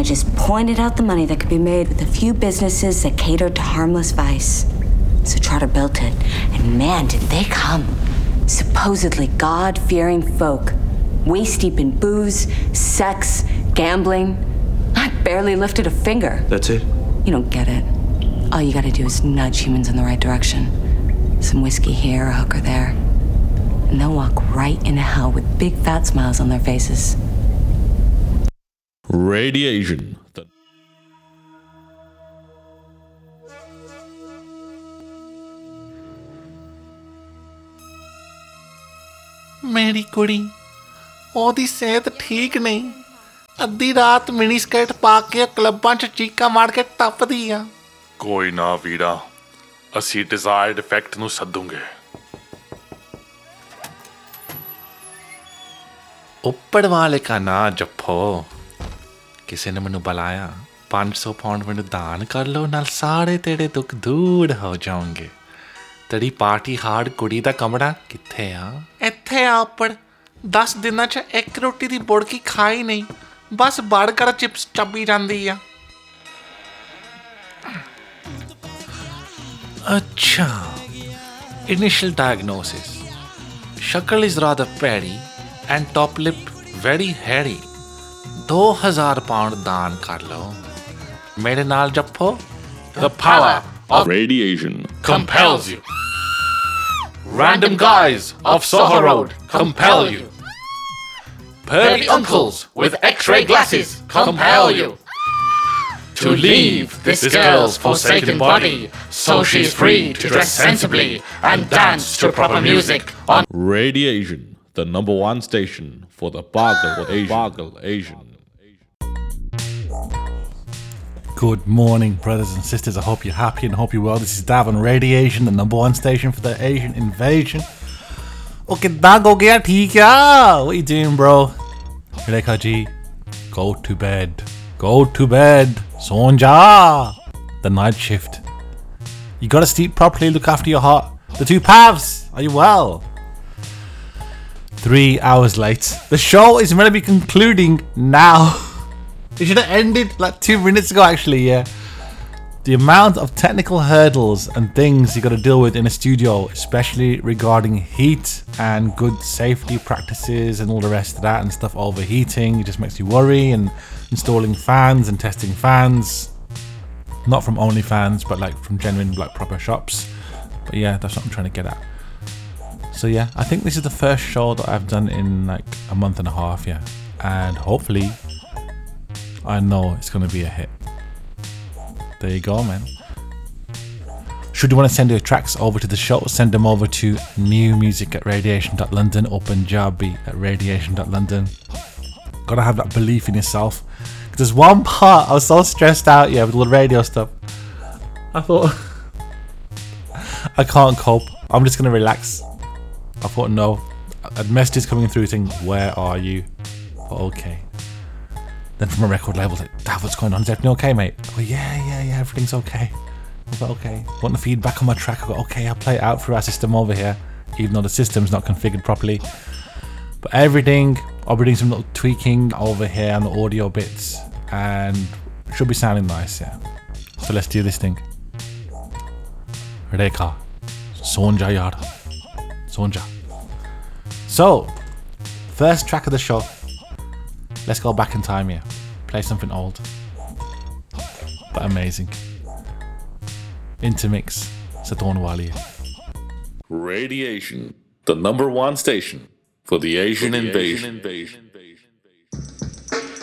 I just pointed out the money that could be made with a few businesses that catered to harmless vice. So Trotter built it, and man, did they come. Supposedly God-fearing folk, waist-deep in booze, sex, gambling. I barely lifted a finger. That's it? You don't get it. All you gotta do is nudge humans in the right direction. Some whiskey here, a hooker there. And they'll walk right into hell with big fat smiles on their faces. Radiation. ਮੇਰੀ ਕੁੜੀ ਉਹਦੀ ਸਿਹਤ ਠੀਕ ਨਹੀਂ ਅੱਧੀ ਰਾਤ mini skirt ਪਾ ਕੇ ਕਲੱਬਾਂ 'ਚ ਚੀਕਾਂ ਮਾਰ ਕੇ ਟੱਪਦੀ ਆ ਕੋਈ ਨਾ ਵੀਰਾ ਅਸੀਂ ਡਿਜ਼ਾਇਰਡ ਇਫੈਕਟ ਨੂੰ ਸੱਦੂਗੇ ਉੱਪਰ ਵਾਲੇ ਕਾ ਨਾਂ ਜਪੋ ਕਿਸੇ ਨੇ ਮੈਨੂੰ ਬੁਲਾਇਆ 500 ਪਾਉਂਡ ਮੈਨੂੰ ਦਾਨ ਕਰ ਲਓ ਨਾਲ ਸਾਰੇ ਤੇਰੇ ਦੁੱਖ ਦੂਰ ਹੋ ਜਾਣਗੇ ਤੇਰੀ ਪਾਰਟੀ ਹਾਰਡ ਕੁੜੀ ਦਾ ਕਮਰਾ ਕਿੱਥੇ ਆ ਇੱਥੇ ਆ ਉੱਪਰ 10 ਦਿਨਾਂ 'ਚ ਇੱਕ ਰੋਟੀ ਦੀ ਬੁੜਕੀ ਖਾਈ ਨਹੀਂ ਬਸ ਬਰਗਰ ਚਿਪਸ ਚੱਬੀ ਜਾਂਦੀ ਆ ਅੱਛਾ initial diagnosis shakal is rather petty and top lip very hairy 2000 pound ਦਾਨ ਕਰ ਲਓ ਮੇਰੇ ਨਾਲ ਜੱਫੋ The power of Radiation compels you. Random guys of Soho Road compel you. Pervy uncles with x-ray glasses compel you. To leave this girl's forsaken body so she's free to dress sensibly and dance to proper music on Radiation, the #1 station for the Bargle Asian. Good morning, brothers and sisters. I hope you're happy and hope you're well. This is Dav on Radiation, the #1 station for the Asian invasion. Okay, go get tika. What are you doing, bro? Rekha ji, go to bed. Go to bed. Sonja. The night shift. You gotta sleep properly, look after your heart. The two paths. Are you well? 3 hours late. The show is meant to be concluding now. It should have ended like 2 minutes ago, actually, yeah. The amount of technical hurdles and things you got to deal with in a studio, especially regarding heat and good safety practices and all the rest of that and stuff, overheating, it just makes you worry, and installing fans and testing fans. Not from OnlyFans, but like from genuine, like proper shops. But yeah, that's what I'm trying to get at. So yeah, I think this is the first show that I've done in like a month and a half, yeah. And hopefully, I know it's going to be a hit. There you go, man. Should you want to send your tracks over to the show, send them over to newmusic@radiation.london or punjabi@radiation.london. Gotta have that belief in yourself. There's one part I was so stressed out, yeah, with all the radio stuff. I thought, I can't cope. I'm just going to relax. I thought, no. A message coming through saying, where are you? But okay. Then from a record label, like, Dav, what's going on? Is everything okay, mate? I go, yeah, everything's okay. I go, okay. Want the feedback on my track? I go, okay, I'll play it out through our system over here, even though the system's not configured properly. But everything, I'll be doing some little tweaking over here on the audio bits, and should be sounding nice, yeah. So let's do this thing. Rekha, Sonja yaar, Sonja. So, first track of the show. Let's go back in time here. Play something old, but amazing. Intermix, Saturn Waliya. Radiation, the #1 station for the Asian invasion.